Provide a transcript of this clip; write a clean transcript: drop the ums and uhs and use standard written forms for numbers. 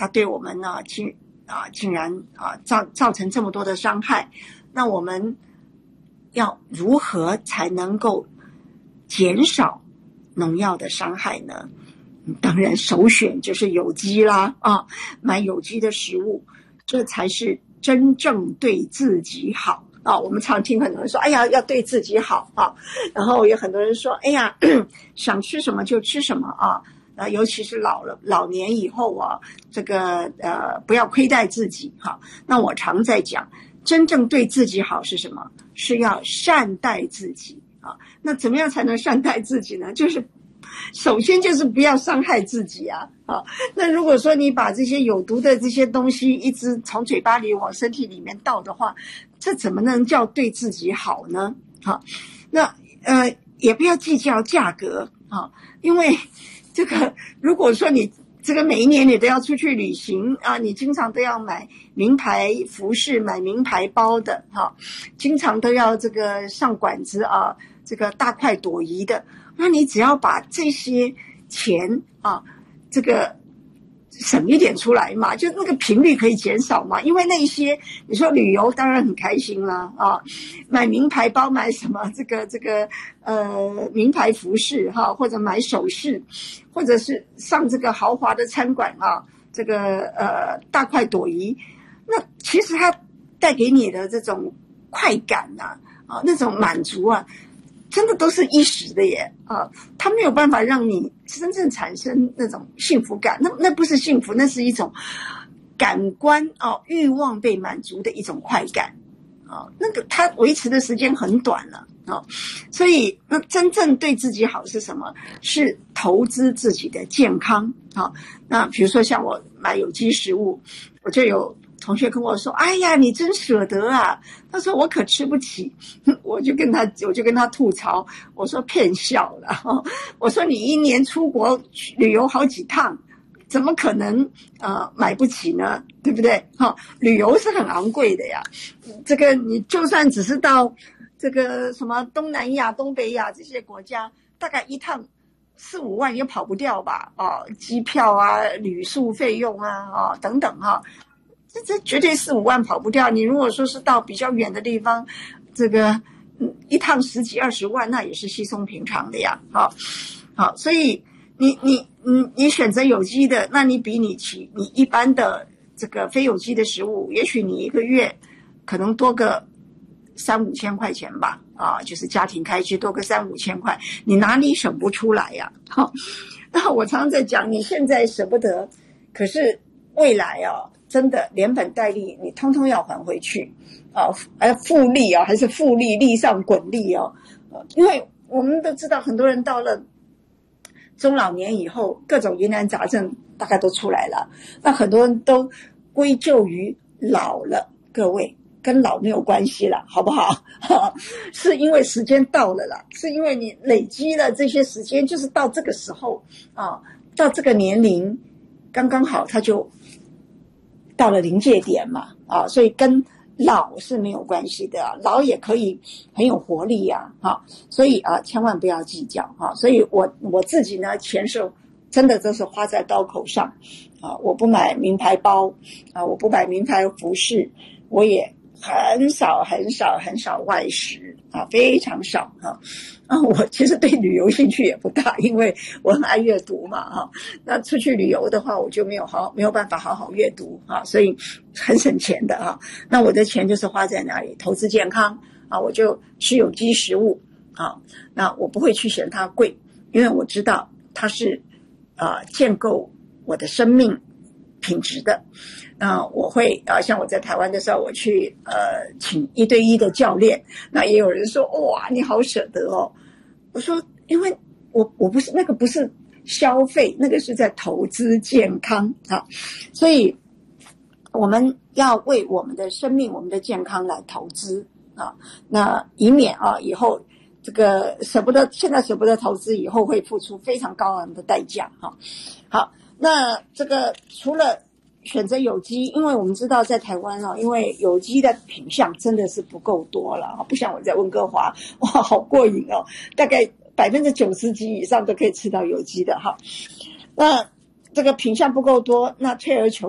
它对我们呢竟然造成这么多的伤害，那我们要如何才能够减少农药的伤害呢？当然首选就是有机啦，买有机的食物，这才是真正对自己好我们常听很多人说，哎呀，要对自己好然后有很多人说，哎呀，想吃什么就吃什么尤其是老年以后这个不要亏待自己那我常在讲，真正对自己好是什么？是要善待自己那怎么样才能善待自己呢？就是首先就是不要伤害自己那如果说你把这些有毒的这些东西一直从嘴巴里往身体里面倒的话，这怎么能叫对自己好呢？那也不要计较价格因为这个如果说你这个每一年你都要出去旅行你经常都要买名牌服饰，买名牌包的经常都要这个上馆子这个大快朵颐的，那你只要把这些钱这个省一点出来嘛，就那个频率可以减少嘛。因为那些你说旅游当然很开心啦买名牌包，买什么这个名牌服饰或者买首饰，或者是上这个豪华的餐馆这个大快朵颐，那其实它带给你的这种快感那种满足真的都是一时的耶它没有办法让你真正产生那种幸福感，那不是幸福，那是一种感官欲望被满足的一种快感那个它维持的时间很短了所以那真正对自己好是什么？是投资自己的健康那比如说像我买有机食物，我就有同学跟我说，哎呀，你真舍得他说我可吃不起我就跟他吐槽，我说骗笑了我说你一年出国旅游好几趟，怎么可能买不起呢？对不对旅游是很昂贵的呀，这个你就算只是到这个什么东南亚东北亚这些国家，大概一趟4-5万也跑不掉吧机票旅宿费用等等这绝对4-5万跑不掉。你如果说是到比较远的地方，这个一趟10几20万，那也是稀松平常的呀好，所以你选择有机的，那你比你一般的这个非有机的食物，也许你一个月可能多个3-5千块钱吧就是家庭开支多个3-5千块，你哪里省不出来呀那我常常在讲，你现在舍不得，可是未来真的连本带利你通通要还回去复利还是复利利上滚利因为我们都知道很多人到了中老年以后，各种疑难杂症大概都出来了，那很多人都归咎于老了，各位跟老没有关系了，好不好是因为时间到了啦，是因为你累积了这些时间，就是到这个时候到这个年龄刚刚好，他就到了临界点嘛所以跟老是没有关系的老也可以很有活力所以千万不要计较所以我自己呢，钱是真的都是花在刀口上我不买名牌包我不买名牌服饰，我也很少外食非常少我其实对旅游兴趣也不大，因为我很爱阅读嘛那出去旅游的话，我就没有办法好好阅读所以很省钱的那我的钱就是花在哪里？投资健康我就吃有机食物那我不会去嫌它贵，因为我知道它是建构我的生命品质的。那我会像我在台湾的时候，我去请1对1的教练，那也有人说哇你好舍得我说因为我不是那个不是消费，那个是在投资健康所以我们要为我们的生命我们的健康来投资那以免以后这个现在舍不得投资，以后会付出非常高昂的代价好，那这个除了选择有机，因为我们知道在台湾因为有机的品项真的是不够多了不像我在温哥华哇好过瘾大概90%几以上都可以吃到有机的那这个品项不够多，那退而求